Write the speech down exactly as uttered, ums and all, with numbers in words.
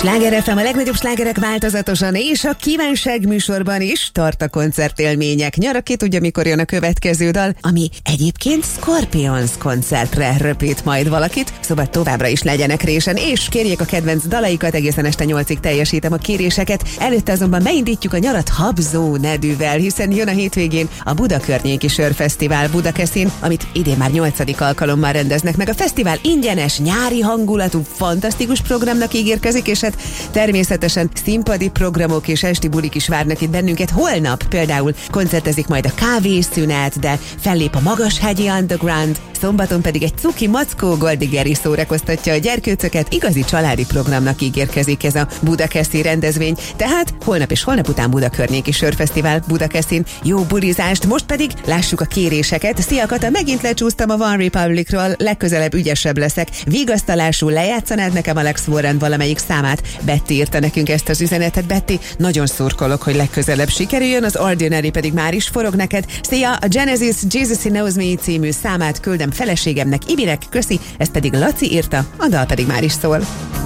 Sláger ef em, a legnagyobb slágerek változatosan, és a kívánság műsorban is tart a koncertélmények. Nyara ki tudja, mikor jön a következő dal, ami egyébként Scorpions koncertre röpít majd valakit, szóval továbbra is legyenek résen, és kérjék a kedvenc dalaikat, egészen este nyolcig teljesítem a kéréseket. Előtte azonban beindítjuk a nyarat habzó nedűvel, hiszen jön a hétvégén a Buda Környéki Sörfesztivál Budakeszin, amit idén már nyolcadik alkalommal rendeznek meg. A fesztivál ingyenes, nyári hangulatú, fantasztikus programnak ígérkezik, és hát természetesen színpadi programok és esti bulik is várnak itt bennünket. Holnap például koncertezik majd a Kávészünet, de fellép a Magashegyi Underground, szombaton pedig egy cuki mackó Goldigeri szórakoztatja a gyerkőcöket. Igazi családi programnak ígérkezik ez a budakeszi rendezvény. Tehát holnap és holnap után Buda Környéki Sörfesztivál Budakeszin. Jó bulizást, most pedig lássuk a kéréseket. Szia Kata, megint lecsúsztam a One Republicról, legközelebb ügyesebb leszek. Vigasztalásul lejátszanád nekem Alex Warren valamelyik számát? Betty írta nekünk ezt az üzenetet. Betty, nagyon szurkolok, hogy legközelebb sikerüljön, az Ordinary pedig már is forog neked. Szia, a Genesis Jesus He Knows Me című számát küldem feleségemnek, Ibinek, köszi, ezt pedig Laci írta, a dal pedig már is szól.